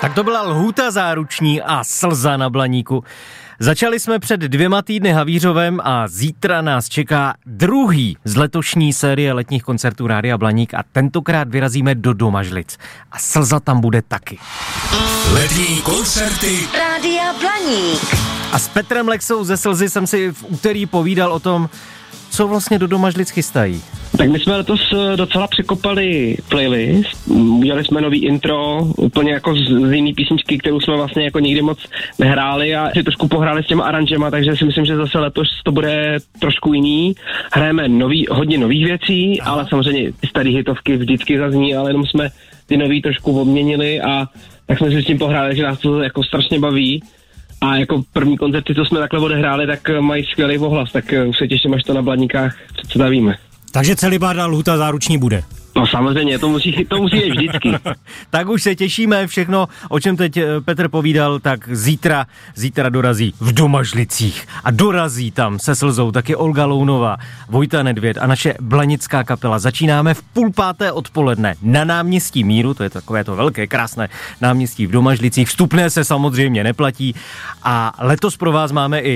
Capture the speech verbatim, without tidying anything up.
Tak to byla Lhůta záruční a Slza na Blaníku. Začali jsme před dvěma týdny Havířovem a zítra nás čeká druhý z letošní série letních koncertů Rádia Blaník a tentokrát vyrazíme do Domažlic. A Slza tam bude taky. Letní koncerty Rádia Blaník. A s Petrem Lexou ze Slzy jsem si v úterý povídal o tom, co vlastně do Domažlic chystají. Tak my jsme letos docela překopali playlist, udělali jsme nový intro, úplně jako z, z jiný písničky, kterou jsme vlastně jako nikdy moc nehráli a si trošku pohráli s těma aranžema, takže si myslím, že zase letos to bude trošku jiný. Hrajeme nový, hodně nových věcí, Aha. ale samozřejmě ty staré hitovky vždycky zazní, ale jenom jsme ty nový trošku obměnili a tak jsme si s tím pohráli, že nás to jako strašně baví. A jako první koncerty, co jsme takhle odehráli, tak mají skvělý ohlas, tak už se těším, až to na Blaníkách představíme. Takže celibáda Lhůta záruční bude. No samozřejmě, to musí, to musí být vždycky. Tak už se těšíme, všechno, o čem teď Petr povídal, tak zítra, zítra dorazí v Domažlicích. A dorazí tam se Slzou taky Olga Lounová, Vojta Nedvěd a naše blanická kapela. Začínáme v půl páté odpoledne na náměstí Míru, to je takové to velké, krásné náměstí v Domažlicích. Vstupné se samozřejmě neplatí a letos pro vás máme i